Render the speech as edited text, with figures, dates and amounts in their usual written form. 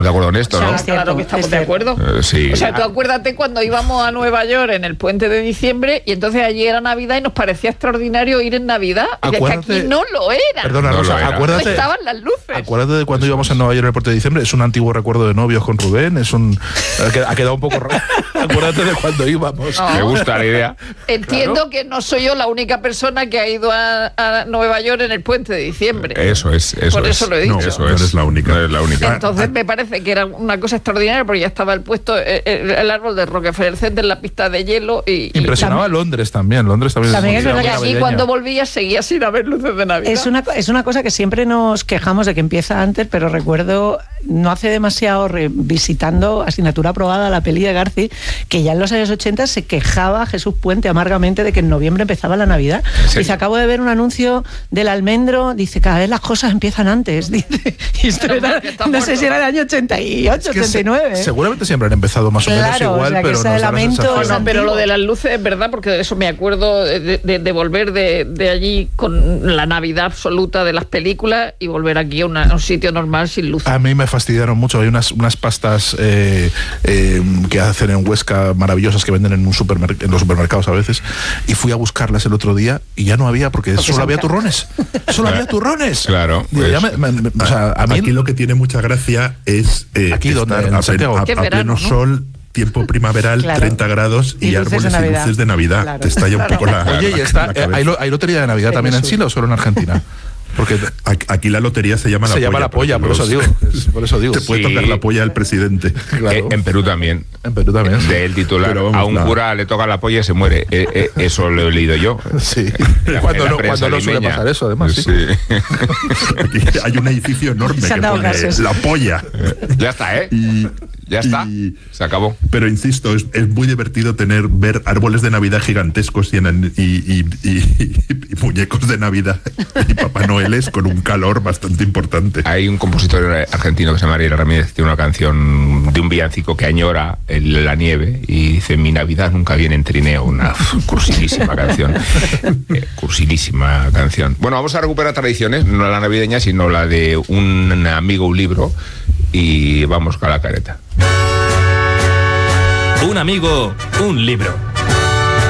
De acuerdo con esto, ¿no? Claro que estamos de acuerdo. Sí. O sea, tú acuérdate cuando íbamos a Nueva York en el puente de diciembre y entonces allí era Navidad y nos parecía extraordinario ir en Navidad. Y es que aquí no lo era. Perdona, No Rosa, lo era. acuérdate. No estaban las luces. Acuérdate de cuando íbamos a Nueva York en el puente de diciembre. Es un antiguo recuerdo de novios con Rubén. Ha quedado un poco raro. Acuérdate de cuando íbamos. No. Me gusta la idea. Entiendo que no soy yo la única persona que ha ido a Nueva York en el puente de diciembre. Eso es. Por eso lo he dicho. No, Eso no eres la única. No eres la única. Entonces me parece que era una cosa extraordinaria porque ya estaba el árbol de Rockefeller Center en la pista de hielo y Impresionaba Londres también. Londres también es verdad y que allí cuando volvía seguía sin haber luces de Navidad. Es una cosa que siempre nos quejamos de que empieza antes, pero recuerdo no hace demasiado visitando Asignatura Aprobada, la peli de Garci, que ya en los años 80 se quejaba Jesús Puente amargamente de que en noviembre empezaba la Navidad. Dice, acabo de ver un anuncio del almendro, dice, cada vez las cosas empiezan antes. Dice, y esto era, no sé si era el año 88, 89. Seguramente siempre han empezado más o menos igual, o sea, pero ese nos da la lamento sensación. No, pero lo de las luces es verdad, porque de eso me acuerdo de volver de allí con la Navidad absoluta de las películas y volver aquí a un sitio normal sin luces. A mí me fastidiaron mucho. Hay unas pastas que hacen en Huesca maravillosas que venden en los supermercados a veces, y fui a buscarlas el otro día y ya no había, porque solo había turrones. Solo había turrones. Claro. Y ya o sea, a mí aquí lo que tiene mucha gracia es aquí donde, estar en Santiago, a verano, pleno ¿no? sol, tiempo primaveral, Claro. 30 grados y luces árboles de y Navidad. luces de Navidad. Claro. Te estalla un poco la Oye, y está, la cabeza. ¿hay lotería de Navidad también en Chile o solo en Argentina? Porque Aquí la lotería se llama la polla, por eso digo. Te puede Sí. tocar la polla al presidente. Claro. En Perú también. En Perú también. Del titular, Pero vamos, a un nada. cura le toca la polla y se muere. Eso lo he leído yo. Sí. En la Cuando prensa no suele limeña. pasar eso, además. Sí. Aquí hay un edificio enorme Se que han dado pone gases. la polla. Ya está, ¿eh? Ya está. Se acabó. Pero insisto, es muy divertido ver árboles de Navidad gigantescos y muñecos de Navidad y Papá Noeles con un calor bastante importante. Hay un compositor argentino que se llama Ariel Ramírez, tiene una canción de un villancico que añora la nieve y dice: mi Navidad nunca viene en trineo. Una cursilísima canción. Cursilísima canción. Bueno, vamos a recuperar tradiciones, no la navideña, sino la de un amigo, un libro, y vamos con la careta. Un amigo, un libro.